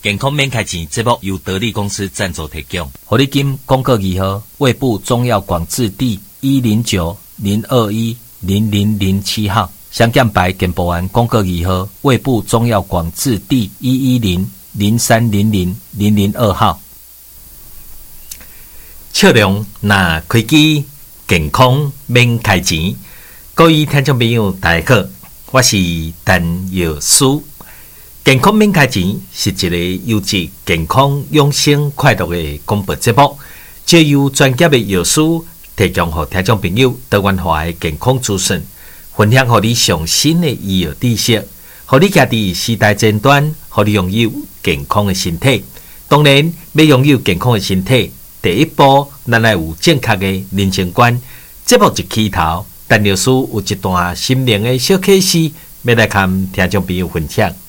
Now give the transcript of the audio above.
健康免开钱节目由得力公司赞助提供。 活力金广告语号：卫部中药广字第109-021-0007号。香港牌健保案广告语号：卫部中药广字第110-0300-002号。 笑容那开机，健康免开钱。各位听众朋友，大家好，我是陈药师。健康免开钱是一个优质健康养生快乐的广播节目，借由专业的药师提供给听众朋友多元化的健康资讯，分享给你上新的医药知识，让你家己时代前端，让你拥有健康的身体。当然，要拥有健康的身体，第一步，咱要有正确的人生观。节目一起头，陈药师有一段心灵的小启示，要来跟听众朋友分享。